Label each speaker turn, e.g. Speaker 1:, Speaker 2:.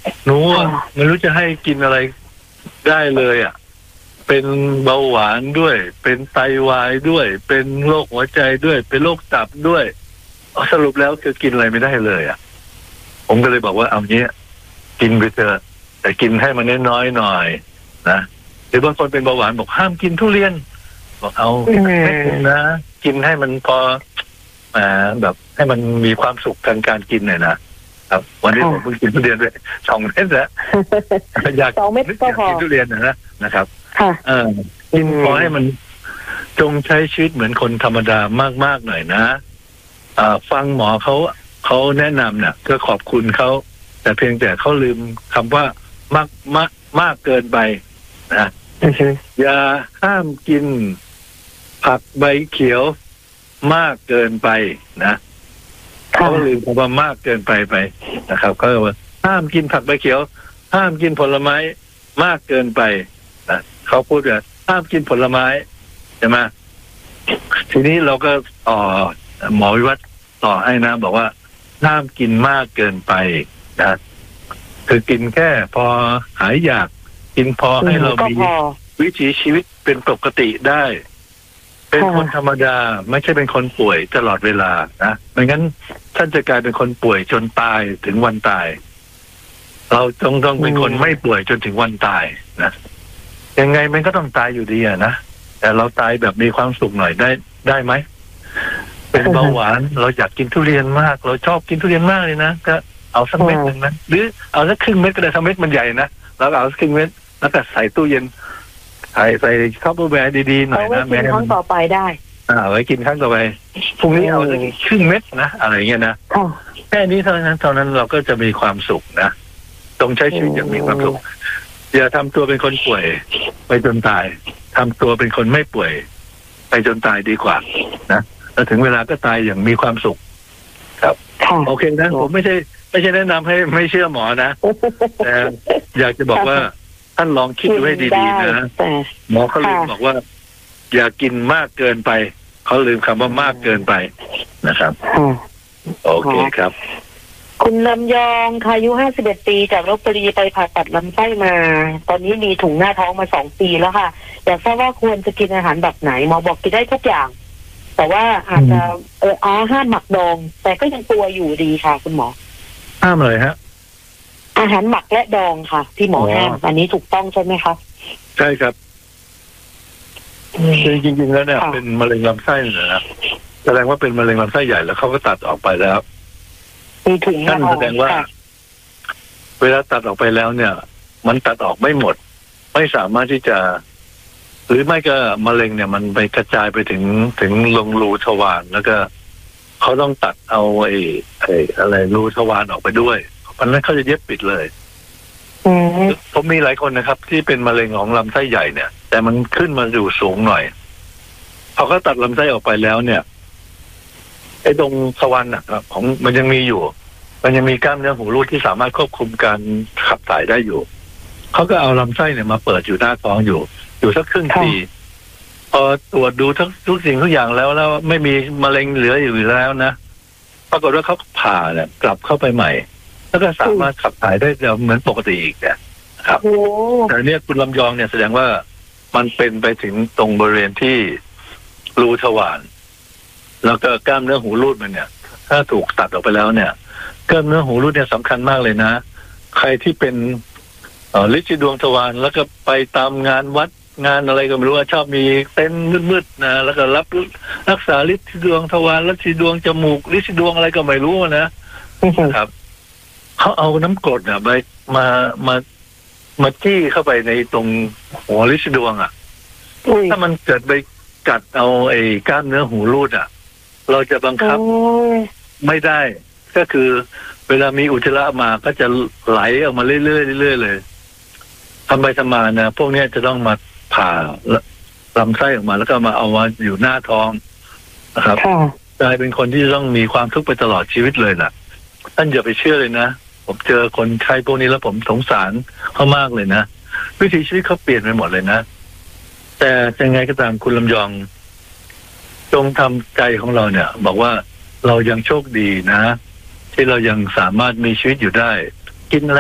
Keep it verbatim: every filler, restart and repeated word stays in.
Speaker 1: หนูไม่รู้จะให้กินอะไรได้เลยอ่ะเป็นเบาหวานด้วยเป็นไตวายด้วยเป็นโรคหัวใจด้วยเป็นโรคตับด้วยสรุปแล้วคือกินอะไรไม่ได้เลยอ่ะผมก็เลยบอกว่าเอาเนี้ยกินไปเถอะแต่กินให้มันน้อยๆหน่อยนะหรือบางคนเป็นเบาหวานบอกห้ามกินทุเรียนบอกเอาไม่กินนะกินให้มันพออ่าแบบให้มันมีความสุขทางการกินหน่อยนะครับวันนี้ผมเพิ่งกินทุเรียนด้วยสองเม็ดแล้วอยาก
Speaker 2: สองเม็ดก็พอ
Speaker 1: กินทุเรียนนะนะครับ
Speaker 2: ค่ะ
Speaker 1: เออกินพอให้มันจงใช้ชีวิตเหมือนคนธรรมดามากๆหน่อยนะอ่าฟังหมอเขาเขาแนะนำเนี่ยก็ขอบคุณเขาแต่เพียงแต่เขาลืมคำว่ามากมากมากเกินไปนะอย่าห้ามกินผักใบเขียวมากเกินไปนะเขาลืมคำว่ามากเกินไปไปนะครับก็ว่าห้ามกินผักใบเขียวห้ามกินผลไม้มากเกินไปนะเขาพูดว่าห้ามกินผลไม้ใช่ไหมทีนี้เราก็ต่อหมอวิวัฒน์ต่อให้นะบอกว่าห้ามกินมากเกินไปนะคือกินแค่พอหายอยากกินพอให้เรามีวิถีชีวิตเป็นปกติได้เป็นคนธรรมดาไม่ใช่เป็นคนป่วยตลอดเวลานะไม่งั้นท่านจะกลายเป็นคนป่วยจนตายถึงวันตายเราต้องต้องเป็นคนไม่ป่วยจนถึงวันตายนะยังไงมันก็ต้องตายอยู่ดีอะนะแต่เราตายแบบมีความสุขหน่อยได้ได้ไหมเป็นเบาหวานเราอยากกินทุเรียนมากเราชอบกินทุเรียนมากเลยนะก็เอาสักเม็ดหนึ่งนะหรือเอาสักครึ่งเม็ดก็ได้สักเม็ดมันใหญ่นะแล้วเอาสักครึ่งเม็ดแล้วก็ใส่ตู้เย็นใส่ใส่ข้าวแบร์ดีๆหน่อยนะ
Speaker 2: แม่ครั้งต่อไปได้
Speaker 1: อ่าไว้กินครั้งต่อไปพรุ่งนี้เอาสักครึ่งเม็ดนะอะไรเงี้ยนะแค่นี้เท่านั้นเท่านั้นเราก็จะมีความสุขนะต้องใช้ชีวิตอย่างมีความสุขอย่าทำตัวเป็นคนป่วยไปจนตายทำตัวเป็นคนไม่ป่วยไปจนตายดีกว่านะแล้วถึงเวลาก็ตายอย่างมีความสุขครับโอเคนะผมไม่ใช่ไม่ใช่แนะนำให้ไม่เชื่อหมอนะแต่อยากจะบอกว่าท่านลองคิดดูให้ดีๆนะหมอเขาลืมบอกว่าอย่ากินมากเกินไปเขาลืมคำว่ามากเกินไปนะครับโอเคครับ
Speaker 2: คุณลำยองค่ะอายุห้าสิบเอ็ดปีจากลพบุรีไปผ่าตัดลำไส้มา ตอนนี้มีถุงหน้าท้องมาสองปีแล้วค่ะอยากทราบว่าควรจะกินอาหารแบบไหนหมอบอกกินได้ทุกอย่างแต่ว่าอาจจะเอออ๋อห้ามหมักดองแต่ก็ยังกลัวอยู่ดีค่ะคุณหมอ
Speaker 1: ห้ามเลยฮะ
Speaker 2: อาหารหมักและดองค่ะที่หมอห้ามอันนี้ถูกต้องใช่ไหมคะ
Speaker 1: ใช่ครับคือจริงๆแล้วเนี่ยเป็นมะเร็งลำไส้นะแสดงว่าเป็นมะเร็งลำไส้ใหญ่แล้วเขาก็ตัดออกไปแล้วนั่นแสดงว่าเวลาตัดออกไปแล้วเนี่ยมันตัดออกไม่หมดไม่สามารถที่จะหรือไม่ก็มะเร็งเนี่ยมันไปกระจายไปถึงถึงลงรูทวารแล้วก็เขาต้องตัดเอาไอ้ไอ้อะไรรูทวารออกไปด้วยเพราะนั้นเขาจะเย็บปิดเลยผมมีหลายคนนะครับที่เป็นมะเร็งของลำไส้ใหญ่เนี่ยแต่มันขึ้นมาอยู่สูงหน่อยพอเขาตัดลำไส้ออกไปแล้วเนี่ยไอ้ตรงทวารน่ะของมันยังมีอยู่มันยังมีกล้ามเนื้อหูรูดที่สามารถควบคุมการขับถ่ายได้อยู่เขาก็เอาลำไส้เนี่ยมาเปิดอยู่หน้าท้องอยู่อยู่สักครึ่งปีพอตรวจดูทั้งทุกสิ่งทุกอย่างแล้วแล้วไม่มีมะเร็งเหลืออยู่แล้วนะปรากฏว่าเขาผ่าเนี่ยกลับเข้าไปใหม่แล้วก็สามารถขับถ่ายได้เหมือนปกติอีกเนี่ยครับแต่เนี่ยคุณลำยองเนี่ยแสดงว่ามันเป็นไปถึงตรงบริเวณที่รูทวารแล้วก็กล้ามเนื้อหูรูดมันเนี่ยถ้าถูกตัดออกไปแล้วเนี่ยกล้ามเนื้อหูรูดเนี่ยสำคัญมากเลยนะใครที่เป็นเอ่อฤทธิ์ดวงทวารแล้วก็ไปตามงานวัดงานอะไรก็ไม่รู้ว่าชอบมีเต็นท์มืดๆนะแล้วก็รับรักษาฤทธิ์ดวงทวารฤทธิ์ดวงจมูกฤทธิ์ดวงอะไรก็ไม่รู้นะครับเขาเอาน้ำกรดเนี่ยไปมามามาจี้เข้าไปในตรงหัวฤทธิ์ดวงอ่ะถ้ามันเกิดไปกัดเอาไอ้กล้ามเนื้อหูรูดอ่ะเราจะบังคับไม่ได้ก็คือเวลามีอุจจาระมาก็จะไหลออกมาเรื่อยๆเรื่อยๆเลยทำไปทำมานะพวกนี้จะต้องมาผ่าลำไส้ออกมาแล้วก็มาเอามาอยู่หน้าท้องนะครับกลายเป็นคนที่ต้องมีความทุกข์ไปตลอดชีวิตเลยล่ะท่านอย่าไปเชื่อเลยนะผมเจอคนไข้พวกนี้แล้วผมสงสารเขามากเลยนะวิถีชีวิตเขาเปลี่ยนไปหมดเลยนะแต่ยังไงก็ตามคุณลำยองจงทำใจของเราเนี่ยบอกว่าเรายังโชคดีนะที่เรายังสามารถมีชีวิตอยู่ได้กินอะไร